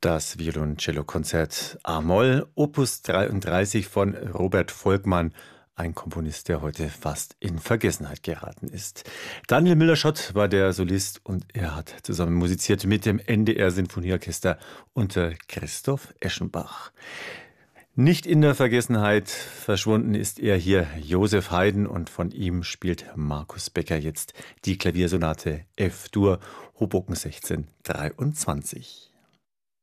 Das Violoncello-Konzert A-Moll, Opus 33 von Robert Volkmann, ein Komponist, der heute fast in Vergessenheit geraten ist. Daniel Müller-Schott war der Solist und er hat zusammen musiziert mit dem NDR-Sinfonieorchester unter Christoph Eschenbach. Nicht in der Vergessenheit verschwunden ist er hier, Joseph Haydn, und von ihm spielt Markus Becker jetzt die Klaviersonate F-Dur, Hoboken 1623.